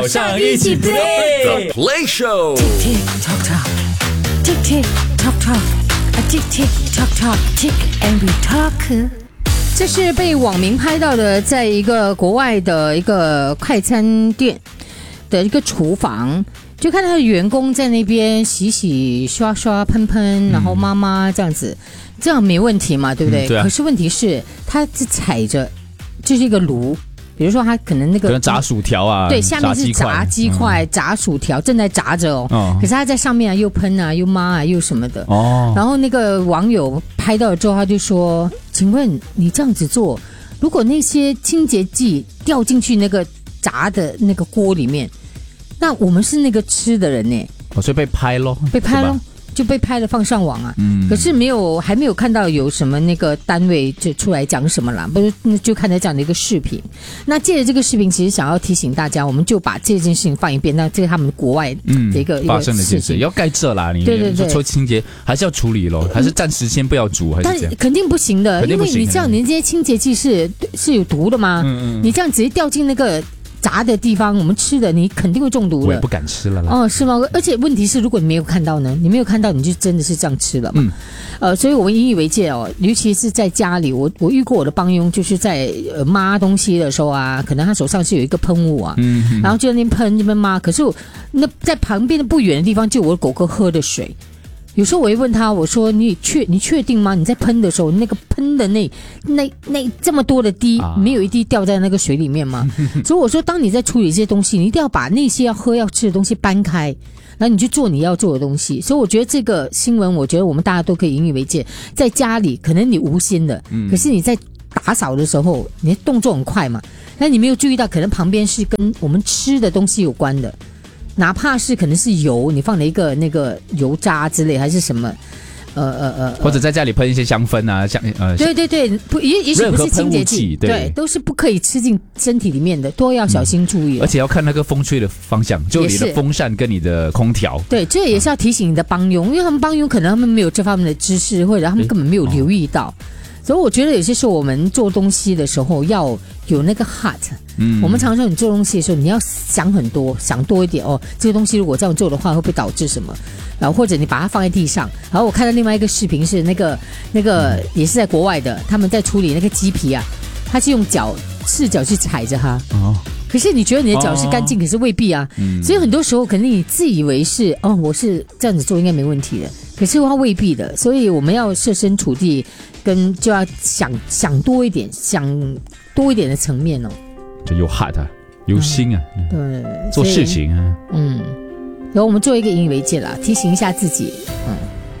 上一起 play The Play Show。 Tick tock tock, tick tick tock tock, a tick tick tock tock, tick and we talk。这是被网民拍到的，在一个国外的一个快餐店的一个厨房，就看到员工在那边洗刷刷喷喷，然后妈妈这样子，这样没问题嘛，对不对？ 对啊。 可是问题是，他是踩着，就是一个炉。比如说他可能那个可能炸薯条啊， 对，下面是炸鸡块、炸薯条正在炸着哦。可是他在上面啊，又喷啊，又抹啊，又什么的。哦。然后那个网友拍到了之后，他就说：“请问你这样子做，如果那些清洁剂掉进去那个炸的那个锅里面，那我们是那个吃的人呢？” 所以被拍咯， 被拍咯。就被拍了放上网啊，可是还没有看到有什么那个单位就出来讲什么啦，不是就看到这样的一个视频。那借着这个视频，其实想要提醒大家，我们就把这件事情放一遍。那这是他们国外的一个发生的一件事，要盖这啦，你对做清洁还是要处理咯，还是暂时先不要煮，还是这样？ 但肯定不行的，因为你知道，你这些清洁剂是有毒的吗？你这样直接掉进那个炸的地方，我们吃的你肯定会中毒的。 我也不敢吃了啦。 哦，是吗？而且问题是，如果你没有看到呢？你没有看到，你就真的是这样吃了嘛？所以我们引以为戒哦，尤其是在家里，我遇过我的帮佣，就是在抹东西的时候啊，可能他手上是有一个喷雾啊，然后就在那边喷这边抹，可是那在旁边的不远的地方就有我的狗狗喝的水。有时候我会问他，我说你确定吗？你在喷的时候，那个喷的那这么多的滴，没有一滴掉在那个水里面吗？所以我说，当你在处理这些东西，你一定要把那些要喝要吃的东西搬开，然后你去做你要做的东西。所以我觉得这个新闻，我觉得我们大家都可以引以为戒。在家里可能你无心的，可是你在打扫的时候，你的动作很快嘛，那你没有注意到，可能旁边是跟我们吃的东西有关的。哪怕是可能是油，你放了一个那个油渣之类，还是什么， 或者在家里喷一些香氛啊， 对，也许不是清洁剂，对，都是不可以吃进身体里面的，都要小心注意。 而且要看那个风吹的方向，就你的风扇跟你的空调。 对，这也是要提醒你的帮佣，因为他们帮佣可能他们没有这方面的知识，或者他们根本没有留意到。所以我觉得有些时候我们做东西的时候要有那个 heart。我们常说你做东西的时候，你要想很多，想多一点哦。这个东西如果这样做的话，会不会导致什么？然后或者你把它放在地上。然后我看到另外一个视频是那个也是在国外的，他们在处理那个鸡皮啊，他是用赤脚去踩着它。可是你觉得你的脚是干净，可是未必啊。所以很多时候可能你自以为是我是这样子做应该没问题的，可是它未必的。所以我们要设身处地，就要想多一点，想多一点的层面哦。 就有 heart 啊，有心啊， 对， 做事情啊。 然后我们做一个引以为戒啦，提醒一下自己。